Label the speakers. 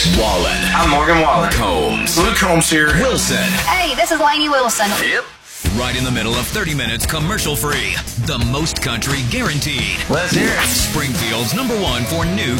Speaker 1: Wallen.
Speaker 2: I'm Morgan Wallen.
Speaker 1: Combs.
Speaker 2: Luke Combs here.
Speaker 1: Wilson.
Speaker 3: Hey, this is Lainey Wilson.
Speaker 2: Yep.
Speaker 1: Right in the middle of 30 minutes commercial free. The most country guaranteed.
Speaker 2: Let's hear it.
Speaker 1: Springfield's #1 for new